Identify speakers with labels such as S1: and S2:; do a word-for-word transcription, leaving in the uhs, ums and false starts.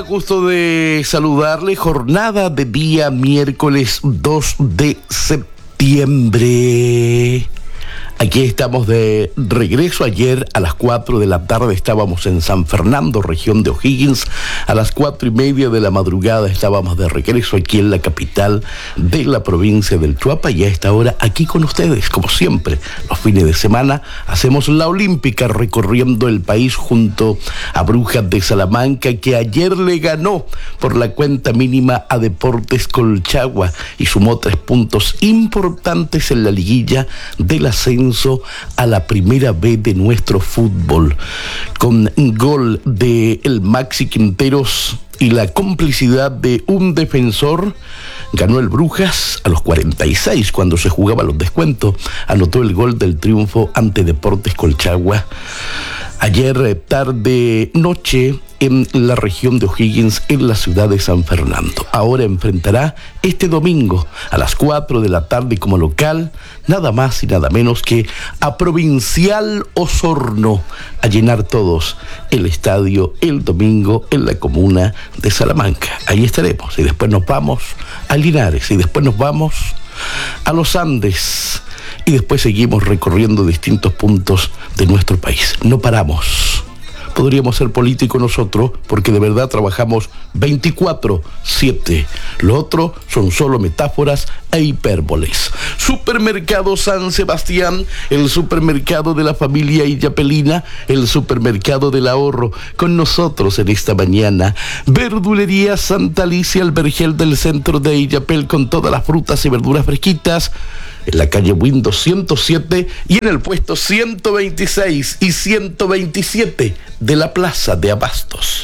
S1: gusto de saludarle. Jornada de día miércoles dos de septiembre. Aquí estamos de regreso. Ayer a las cuatro de la tarde estábamos en San Fernando, región de O'Higgins. A las cuatro y media de la madrugada estábamos de regreso aquí en la capital de la provincia del Chuapa. Y a esta hora aquí con ustedes, como siempre, los fines de semana hacemos la olímpica recorriendo el país junto a Brujas de Salamanca, que ayer le ganó por la cuenta mínima a Deportes Colchagua y sumó tres puntos importantes en la liguilla del ascenso a la primera B de nuestro fútbol, con gol de el Maxi Quinteros y la complicidad de un defensor. Ganó el Brujas a los cuarenta y seis, cuando se jugaba los descuentos. Anotó el gol del triunfo ante Deportes Colchagua. Ayer tarde noche en la región de O'Higgins, en la ciudad de San Fernando. Ahora enfrentará este domingo a las cuatro de la tarde como local, nada más y nada menos que a Provincial Osorno, a llenar todos el estadio el domingo en la comuna de Salamanca. Ahí estaremos y después nos vamos a Linares y después nos vamos a los Andes y después seguimos recorriendo distintos puntos de nuestro país. No paramos. Podríamos ser políticos nosotros, porque de verdad trabajamos veinticuatro siete. Lo otro son solo metáforas e hipérboles. Supermercado San Sebastián, el supermercado de la familia Illapelina, el supermercado del ahorro. Con nosotros en esta mañana, Verdulería Santa Alicia, el vergel del centro de Illapel, con todas las frutas y verduras fresquitas, en la calle Windows ciento siete y en el puesto ciento veintiséis y ciento veintisiete de la Plaza de Abastos.